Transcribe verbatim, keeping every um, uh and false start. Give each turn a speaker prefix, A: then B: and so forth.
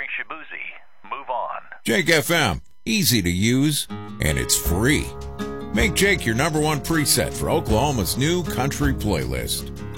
A: hearing Shabuzi, move on.
B: Jake F M, easy to use, and it's free. Make Jake your number one preset for Oklahoma's new country playlist.